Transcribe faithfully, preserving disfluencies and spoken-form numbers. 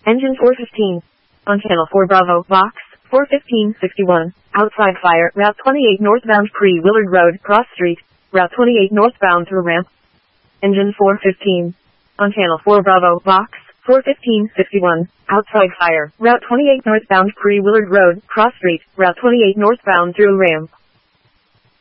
Engine four fifteen. On channel four Bravo, box, four fifteen sixty-one. Outside fire, Route twenty-eight northbound Pre-Willard Road, cross street, Route twenty-eight northbound through ramp. Engine four fifteen. On channel four Bravo, box, four fifteen sixty-one. Outside fire, Route twenty-eight northbound Pre-Willard Road, cross street, Route twenty-eight northbound through ramp.